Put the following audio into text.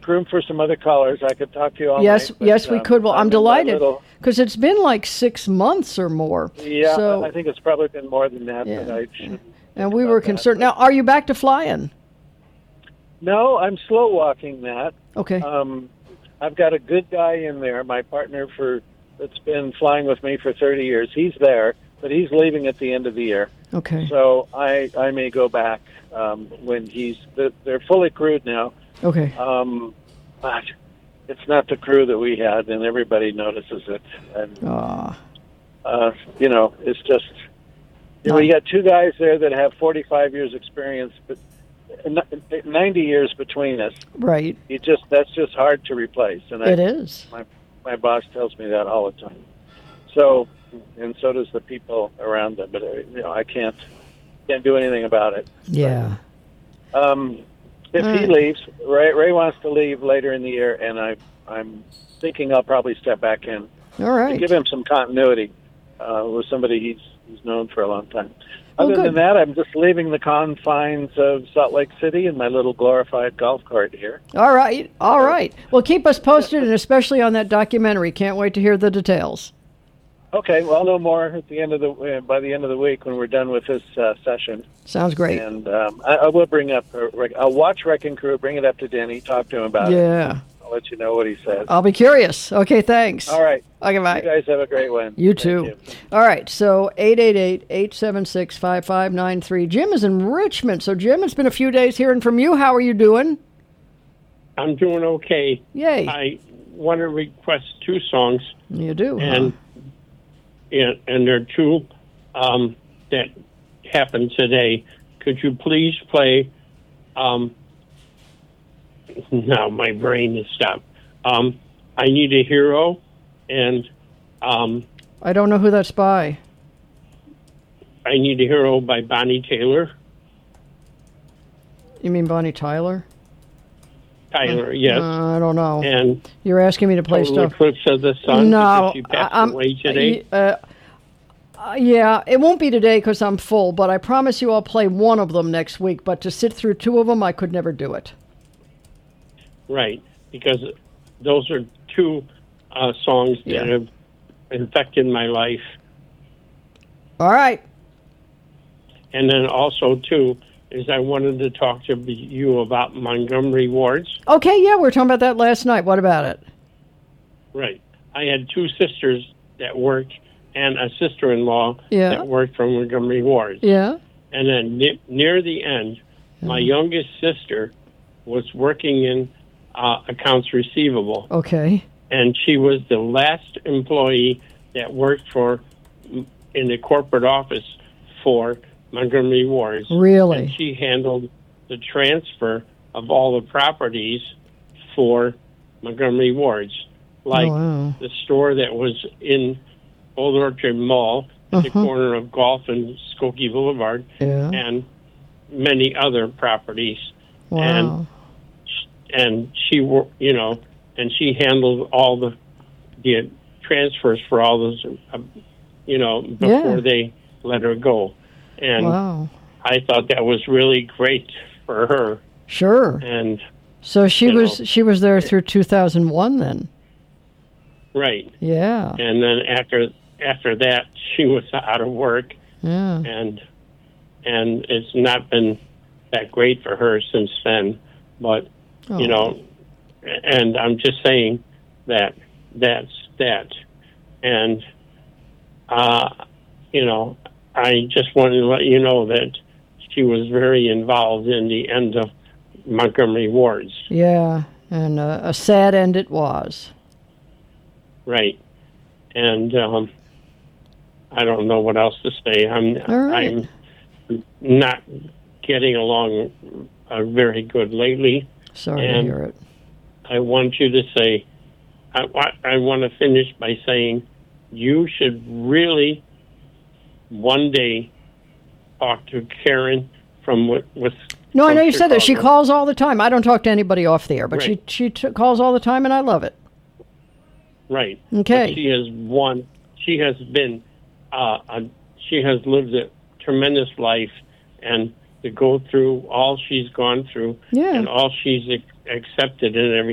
make room for some other callers. I could talk to you all yes, night. But, yes, we could. Well, I'm delighted little, because it's been like 6 months or more. Yeah, so, I think it's probably been more than that. Yeah. But I shouldn't. And we were concerned. That, now, are you back to flying? No, I'm slow walking that. Okay. I've got a good guy in there, my partner that's been flying with me for 30 years. He's there, but he's leaving at the end of the year. Okay. So I may go back when they're fully crewed now. Okay. But it's not the crew that we had, and everybody notices it. And it's just you got two guys there that have 45 years experience, but 90 years between us. Right. That's just hard to replace. And it is. My boss tells me that all the time. So, and so does the people around them. But I can't do anything about it. Yeah. If he leaves, Ray wants to leave later in the year, and I'm thinking I'll probably step back in. All right. To give him some continuity with somebody he's known for a long time. Other good. than that, I'm just leaving the confines of Salt Lake City in my little glorified golf cart here. All right. Well, keep us posted, and especially on that documentary. Can't wait to hear the details. Okay, well, I'll know more at the end of by the end of the week when we're done with this session. Sounds great. And I will bring up. I'll watch Wrecking Crew, bring it up to Denny, talk to him about it. Yeah. I'll let you know what he says. I'll be curious. Okay, thanks. All right. Okay, bye. You guys have a great one. You too. All right, so 888-876-5593. Jim is in Richmond. So, Jim, it's been a few days hearing from you. How are you doing? I'm doing okay. Yay. I want to request two songs. You do, and there are two that happened today. Could you please play... now my brain is stopped. I Need a Hero, and I don't know who that's by. I Need a Hero by Bonnie Taylor. You mean Bonnie Tyler? Tyler, yes. I don't know. And you're asking me to play Total stuff. Eclipse of the Sun. No, because she passed away today. Yeah, it won't be today because I'm full. But I promise you, I'll play one of them next week. But to sit through two of them, I could never do it. Right, because those are two songs that have infected my life. All right. And then also, too, is I wanted to talk to you about Montgomery Wards. Okay, yeah, we were talking about that last night. What about it? Right. I had two sisters that worked and a sister-in-law that worked for Montgomery Wards. Yeah. And then near the end, my youngest sister was working in accounts receivable. Okay. And she was the last employee that worked in the corporate office for Montgomery Wards. Really? And she handled the transfer of all the properties for Montgomery Wards, like the store that was in Old Orchard Mall at the corner of Golf and Skokie Boulevard, and many other properties. Wow. And she, and she handled all the transfers for all those, before they let her go. And I thought that was really great for her. Sure. And so she was there through 2001 then. Right. Yeah. And then after that, she was out of work. Yeah. And it's not been that great for her since then. But and I'm just saying that's that. And I just wanted to let you know that she was very involved in the end of Montgomery Wards. Yeah, and a sad end it was. Right. And I don't know what else to say. I'm not getting along very good lately. Sorry to hear it. I want you to say, I want to finish by saying you should really one day talk to Karen from No, I know you said that. She calls all the time. I don't talk to anybody off the air, but she calls all the time, and I love it. Right. Okay. But she has lived a tremendous life, and to go through all she's gone through and all she's accepted and everything.